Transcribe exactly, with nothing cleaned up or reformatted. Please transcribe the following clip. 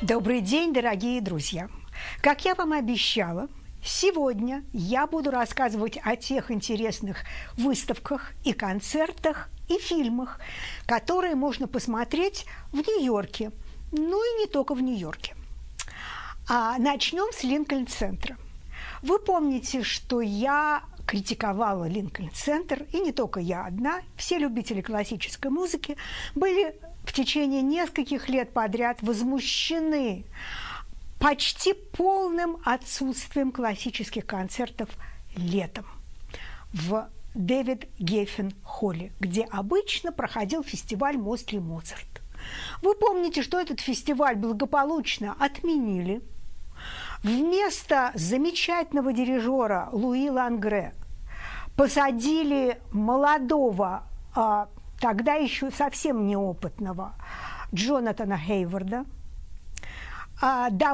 Добрый день, дорогие друзья! Как я вам обещала, сегодня я буду рассказывать о тех интересных выставках и концертах и фильмах, которые можно посмотреть в Нью-Йорке, ну и не только в Нью-Йорке. А начнем с Линкольн-центра. Вы помните, что я критиковала Линкольн-центр, и не только я одна, все любители классической музыки были в течение нескольких лет подряд возмущены почти полным отсутствием классических концертов летом в Дэвид Геффен холле, где обычно проходил фестиваль «Мосли Моцарт». Вы помните, что этот фестиваль благополучно отменили. Вместо замечательного дирижера Луи Лангре посадили молодого, а, тогда еще совсем неопытного Джонатана Хейварда, а,